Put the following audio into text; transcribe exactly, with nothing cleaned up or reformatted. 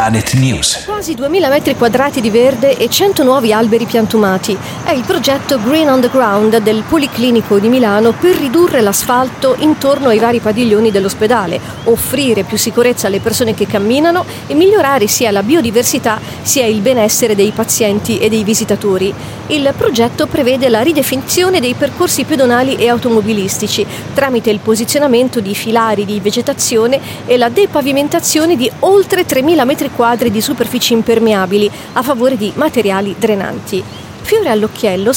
Planet News. Quasi duemila metri quadrati di verde e cento nuovi alberi piantumati. È il progetto Green on the Ground del Policlinico di Milano per ridurre l'asfalto intorno ai vari padiglioni dell'ospedale, offrire più sicurezza alle persone che camminano e migliorare sia la biodiversità sia il benessere dei pazienti e dei visitatori. Il progetto prevede la ridefinizione dei percorsi pedonali e automobilistici tramite il posizionamento di filari di vegetazione e la depavimentazione di oltre tremila metri quadri di superfici impermeabili a favore di materiali drenanti. Fiore all'occhiello